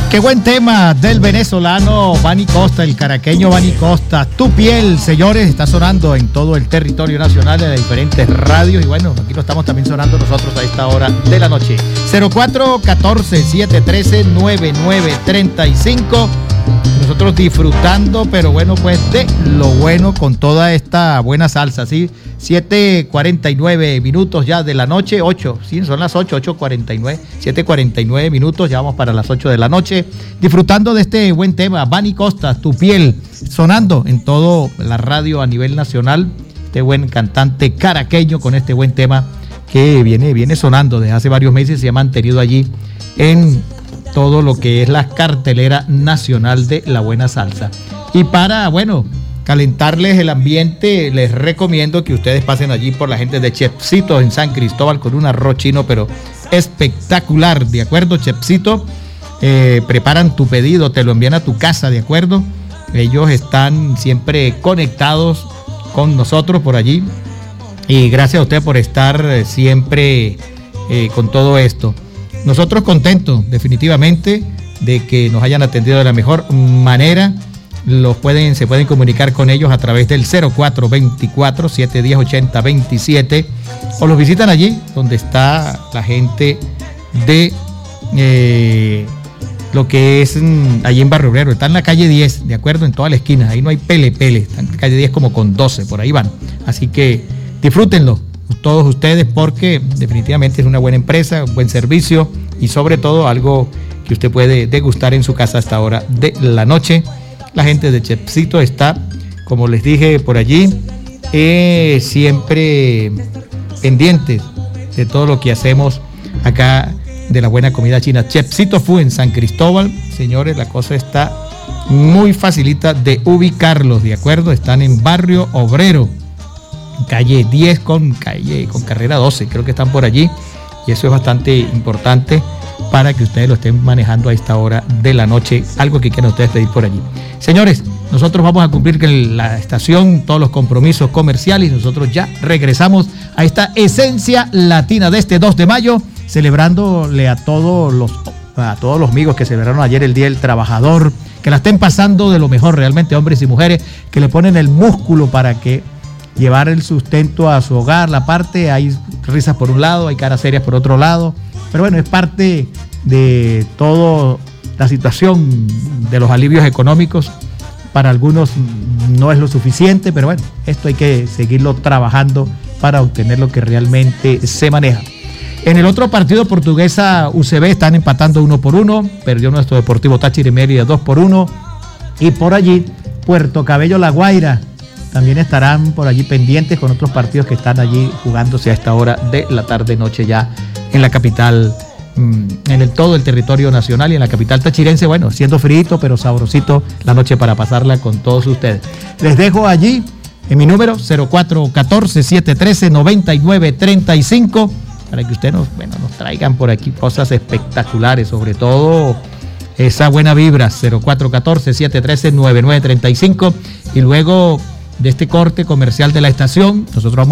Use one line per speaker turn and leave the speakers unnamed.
Qué buen tema del venezolano Vani Costa, el caraqueño Vani Costa. Tu piel, señores, está sonando en todo el territorio nacional de diferentes radios. Y bueno, aquí lo estamos también sonando nosotros a esta hora de la noche. 0414-713-9935. Nosotros disfrutando, pero bueno, pues de lo bueno con toda esta buena salsa, ¿sí? 7:49 minutos ya de la noche, 8, sí, son las 8:49, 7:49 minutos, ya vamos para las 8 de la noche, disfrutando de este buen tema, Vani Costa, Tu piel, sonando en todo la radio a nivel nacional, este buen cantante caraqueño con este buen tema que viene sonando desde hace varios meses y se ha mantenido allí en todo lo que es la cartelera nacional de la buena salsa. Y para, bueno, calentarles el ambiente, les recomiendo que ustedes pasen allí por la gente de Chefcito en San Cristóbal con un arroz chino, pero espectacular, ¿de acuerdo? Chefcito, preparan tu pedido, te lo envían a tu casa, ¿de acuerdo? Ellos están siempre conectados con nosotros por allí y gracias a usted por estar siempre con todo esto. Nosotros contentos definitivamente de que nos hayan atendido de la mejor manera. Se pueden comunicar con ellos a través del 0424-710-8027 o los visitan allí donde está la gente de lo que es allí en Barrio Obrero. Está en la calle 10, ¿de acuerdo? En toda la esquina, ahí no hay pele, está en la calle 10 como con 12, por ahí van. Así que disfrútenlo todos ustedes porque definitivamente es una buena empresa, un buen servicio y sobre todo algo que usted puede degustar en su casa a esta hora de la noche. La gente de Chefcito está, como les dije por allí, siempre pendientes de todo lo que hacemos acá de la buena comida china. Chefcito Fu en San Cristóbal, señores, la cosa está muy facilita de ubicarlos, ¿de acuerdo? Están en Barrio Obrero, calle 10 con carrera 12, creo que están por allí y eso es bastante importante para que ustedes lo estén manejando a esta hora de la noche, algo que quieran ustedes pedir por allí. Señores, nosotros vamos a cumplir con la estación, todos los compromisos comerciales y nosotros ya regresamos a esta esencia latina de este 2 de mayo, celebrándole a todos los amigos que celebraron ayer el Día del Trabajador, que la estén pasando de lo mejor realmente, hombres y mujeres, que le ponen el músculo para que llevar el sustento a su hogar. La parte, hay risas por un lado, hay caras serias por otro lado, pero bueno, es parte de toda la situación de los alivios económicos. Para algunos no es lo suficiente, pero bueno, esto hay que seguirlo trabajando para obtener lo que realmente se maneja. En el otro partido, Portuguesa UCB están empatando 1-1, perdió nuestro Deportivo Táchira y Mérida 2-1, y por allí Puerto Cabello La Guaira también estarán por allí pendientes con otros partidos que están allí jugándose a esta hora de la tarde-noche ya en la capital, en todo el territorio nacional y en la capital tachirense. Bueno, siendo frito pero sabrosito la noche para pasarla con todos ustedes. Les dejo allí en mi número 0414-713-9935 para que ustedes nos traigan por aquí cosas espectaculares, sobre todo esa buena vibra. 0414-713-9935 y luego de este corte comercial de la estación, nosotros vamos